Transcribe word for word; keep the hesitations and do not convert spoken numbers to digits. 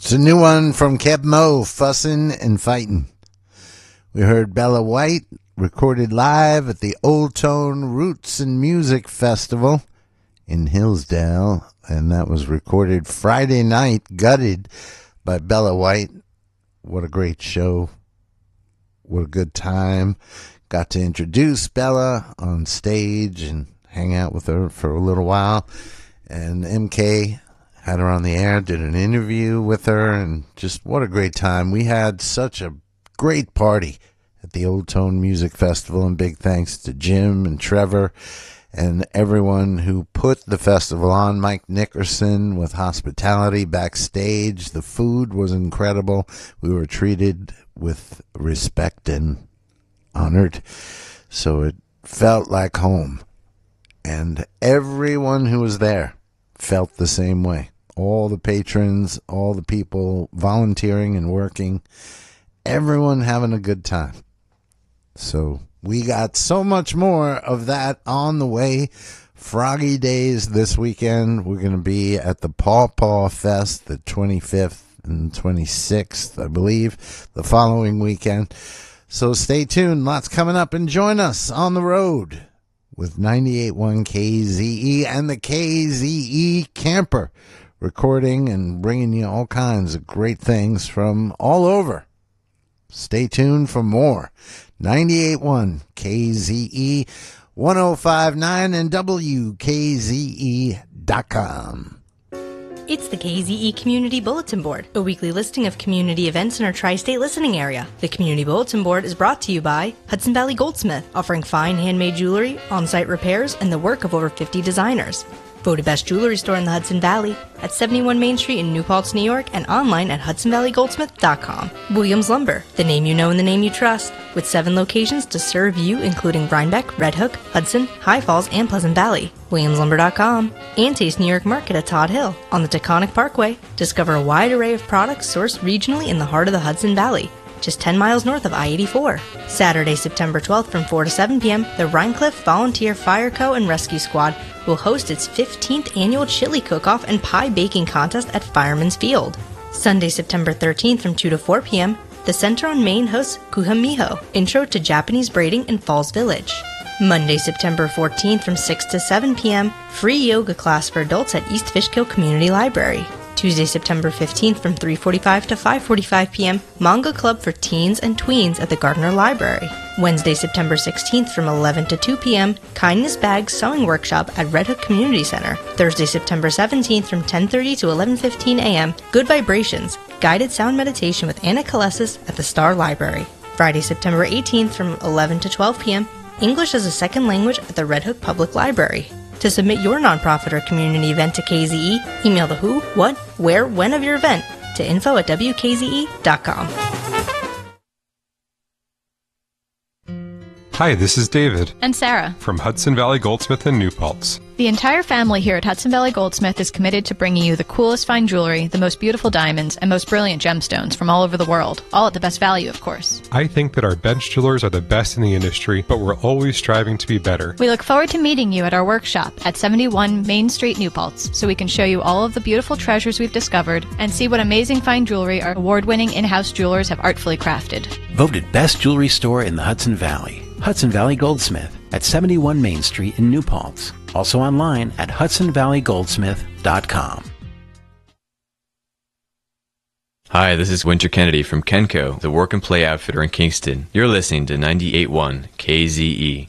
It's a new one from Keb Mo, Fussin' and Fightin'. We heard Bella White, recorded live at the Old Tone Roots and Music Festival in Hillsdale, and that was recorded Friday night, gutted by Bella White. What a great show. What a good time. Got to introduce Bella on stage and hang out with her for a little while. And M K had her on the air, did an interview with her, and just what a great time. We had such a great party at the Old Tone Music Festival, and big thanks to Jim and Trevor and everyone who put the festival on. Mike Nickerson with hospitality backstage. The food was incredible. We were treated with respect and honored, so it felt like home. And everyone who was there felt the same way. All the patrons, all the people volunteering and working, everyone having a good time. So we got so much more of that on the way. Froggy Days this weekend. We're going to be at the Paw Paw Fest the twenty-fifth and twenty-sixth, I believe, the following weekend. So stay tuned. Lots coming up, and join us on the road with ninety-eight point one K Z E and the K Z E Camper, recording and bringing you all kinds of great things from all over. Stay tuned for more. ninety-eight point one K Z E, one oh five point nine, and W K Z E dot com. It's the K Z E Community Bulletin Board, a weekly listing of community events in our tri-state listening area. The Community Bulletin Board is brought to you by Hudson Valley Goldsmith, offering fine handmade jewelry, on-site repairs, and the work of over fifty designers. Voted Best Jewelry Store in the Hudson Valley at seventy-one Main Street in New Paltz, New York, and online at hudson valley goldsmith dot com. Williams Lumber, the name you know and the name you trust, with seven locations to serve you, including Rhinebeck, Red Hook, Hudson, High Falls, and Pleasant Valley. williams lumber dot com. And Taste New York Market at Todd Hill on the Taconic Parkway. Discover a wide array of products sourced regionally in the heart of the Hudson Valley, just ten miles north of I eighty-four. Saturday, September twelfth from four to seven p.m., the Rhinecliff Volunteer Fire Co. and Rescue Squad will host its fifteenth annual chili cook-off and pie baking contest at Fireman's Field. Sunday, September thirteenth from two to four p.m., the Center on Main hosts Kuhamiho, Intro to Japanese Braiding in Falls Village. Monday, September fourteenth from six to seven p.m., free yoga class for adults at East Fishkill Community Library. Tuesday, September fifteenth from three forty-five to five forty-five p.m., Manga Club for teens and tweens at the Gardner Library. Wednesday, September sixteenth from eleven to two p.m., Kindness Bags Sewing Workshop at Red Hook Community Center. Thursday, September seventeenth from ten thirty to eleven fifteen a.m., Good Vibrations, Guided Sound Meditation with Anna Kalesis at the Star Library. Friday, September eighteenth from eleven to twelve p.m., English as a Second Language at the Red Hook Public Library. To submit your nonprofit or community event to K Z E, email the who, what, where, when of your event to info at w k z e dot com. Hi, this is David. And Sarah. From Hudson Valley Goldsmith in New Paltz. The entire family here at Hudson Valley Goldsmith is committed to bringing you the coolest fine jewelry, the most beautiful diamonds, and most brilliant gemstones from all over the world, all at the best value, of course. I think that our bench jewelers are the best in the industry, but we're always striving to be better. We look forward to meeting you at our workshop at seventy-one Main Street, New Paltz, so we can show you all of the beautiful treasures we've discovered and see what amazing fine jewelry our award-winning in-house jewelers have artfully crafted. Voted Best Jewelry Store in the Hudson Valley. Hudson Valley Goldsmith at seventy-one Main Street in New Paltz. Also online at hudson valley goldsmith dot com. Hi, this is Winter Kennedy from Kenco, the work and play outfitter in Kingston. You're listening to ninety-eight point one K Z E.